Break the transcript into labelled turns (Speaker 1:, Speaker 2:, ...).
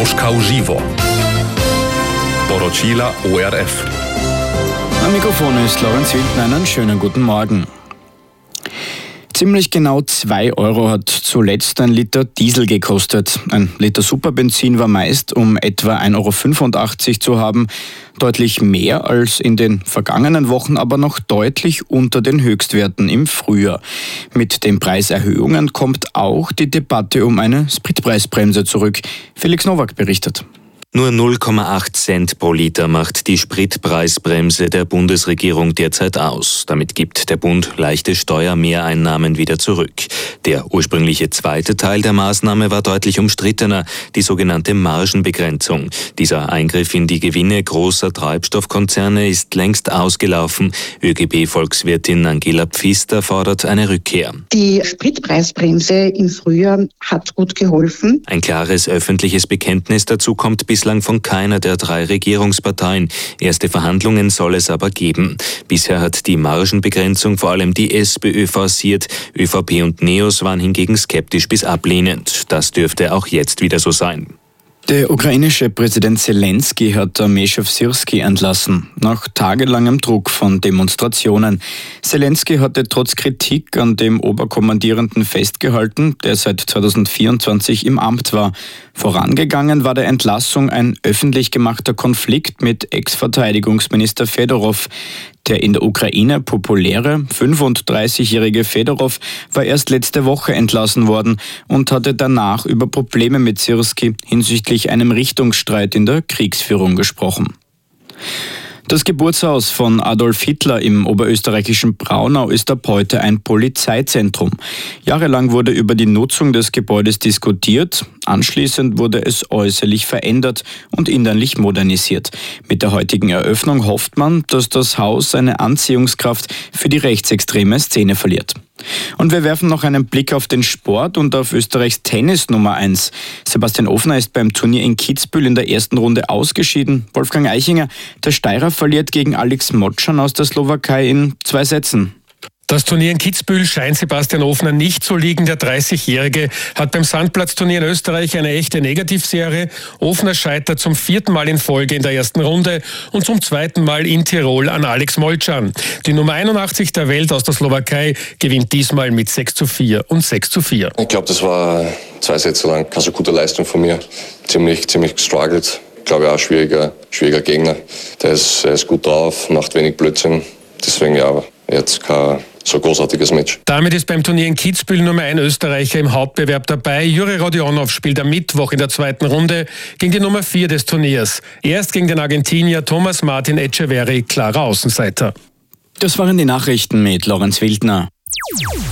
Speaker 1: Moskau Živo. Poročila ORF.
Speaker 2: Am Mikrofon ist Lorenz Wildner. Einen schönen guten Morgen. Ziemlich genau 2 € hat zuletzt ein Liter Diesel gekostet. Ein Liter Superbenzin war meist um etwa 1,85 € zu haben. Deutlich mehr als in den vergangenen Wochen, aber noch deutlich unter den Höchstwerten im Frühjahr. Mit den Preiserhöhungen kommt auch die Debatte um eine Spritpreisbremse zurück. Felix Nowak berichtet.
Speaker 3: Nur 0,8 Cent pro Liter macht die Spritpreisbremse der Bundesregierung derzeit aus. Damit gibt der Bund leichte Steuermehreinnahmen wieder zurück. Der ursprüngliche zweite Teil der Maßnahme war deutlich umstrittener, die sogenannte Margenbegrenzung. Dieser Eingriff in die Gewinne großer Treibstoffkonzerne ist längst ausgelaufen. ÖGB-Volkswirtin Angela Pfister fordert eine Rückkehr.
Speaker 4: Die Spritpreisbremse im Frühjahr hat gut geholfen.
Speaker 3: Ein klares öffentliches Bekenntnis dazu kommt bislang von keiner der 3 Regierungsparteien. Erste Verhandlungen soll es aber geben. Bisher hat die Margenbegrenzung vor allem die SPÖ forciert. ÖVP und NEOS waren hingegen skeptisch bis ablehnend. Das dürfte auch jetzt wieder so sein.
Speaker 2: Der ukrainische Präsident Zelensky hat Armeechef Syrski entlassen, nach tagelangem Druck von Demonstrationen. Zelensky hatte trotz Kritik an dem Oberkommandierenden festgehalten, der seit 2024 im Amt war. Vorangegangen war der Entlassung ein öffentlich gemachter Konflikt mit Ex-Verteidigungsminister Fedorov. Der in der Ukraine populäre 35-jährige Fedorov war erst letzte Woche entlassen worden und hatte danach über Probleme mit Syrski hinsichtlich einem Richtungsstreit in der Kriegsführung gesprochen. Das Geburtshaus von Adolf Hitler im oberösterreichischen Braunau ist ab heute ein Polizeizentrum. Jahrelang wurde über die Nutzung des Gebäudes diskutiert. Anschließend wurde es äußerlich verändert und innerlich modernisiert. Mit der heutigen Eröffnung hofft man, dass das Haus seine Anziehungskraft für die rechtsextreme Szene verliert. Und wir werfen noch einen Blick auf den Sport und auf Österreichs Tennis Nummer 1. Sebastian Ofner ist beim Turnier in Kitzbühel in der ersten Runde ausgeschieden. Wolfgang Eichinger, der Steirer verliert gegen Alex Motschan aus der Slowakei in 2 Sätzen.
Speaker 5: Das Turnier in Kitzbühel scheint Sebastian Ofner nicht zu liegen. Der 30-Jährige hat beim Sandplatzturnier in Österreich eine echte Negativserie. Ofner scheitert zum 4. Mal in Folge in der ersten Runde und zum 2. Mal in Tirol an Alex Motschan. Die Nummer 81 der Welt aus der Slowakei gewinnt diesmal mit 6:4 und 6:4.
Speaker 6: Ich glaube, das war 2 Sätze lang keine so gute Leistung von mir. Ziemlich gestruggelt. Ich glaube, auch schwieriger Gegner. Der ist gut drauf, macht wenig Blödsinn. Deswegen jetzt kein so großartiges Match.
Speaker 5: Damit ist beim Turnier in Kitzbühel Nummer 1 Österreicher im Hauptbewerb dabei. Juri Rodionov spielt am Mittwoch in der 2. Runde gegen die Nummer 4 des Turniers. Erst gegen den Argentinier Thomas Martin Etcheverry, klarer Außenseiter.
Speaker 2: Das waren die Nachrichten mit Lorenz Wildner.